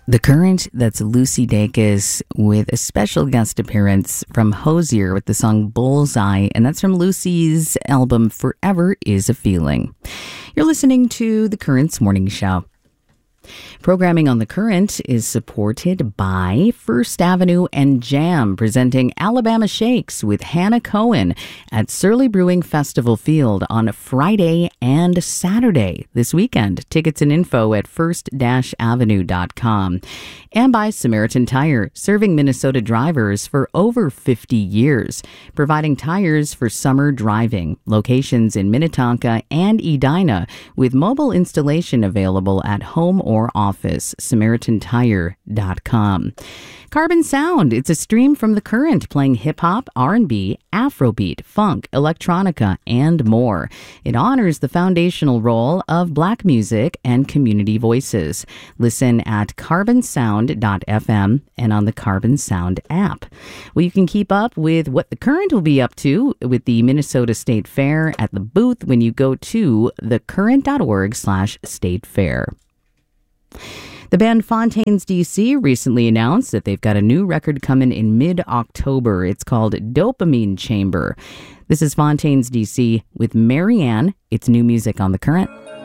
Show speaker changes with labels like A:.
A: The Current, that's Lucy Dacus with a special guest appearance from Hozier with the song Bullseye, and that's from Lucy's album Forever is a Feeling. You're listening to The Current's Morning Show. Programming on The Current is supported by First Avenue and Jam, presenting Alabama Shakes with Hannah Cohen at Surly Brewing Festival Field on Friday and Saturday this weekend. Tickets and info at first-avenue.com. And by Samaritan Tire, serving Minnesota drivers for over 50 years, providing tires for summer driving. Locations in Minnetonka and Edina, with mobile installation available at home or office. SamaritanTire.com. Carbon Sound, it's a stream from The Current, playing hip-hop, R&B, Afrobeat, funk, electronica, and more. It honors the foundational role of Black music and community voices. Listen at carbonsound.fm and on the Carbon Sound app. Well, you can keep up with what The Current will be up to with the Minnesota State Fair at the booth when you go to thecurrent.org/state fair. The band Fontaines DC recently announced that they've got a new record coming in mid-October. It's called Dopamine Chamber. This is Fontaines DC with Marianne. It's new music on The Current.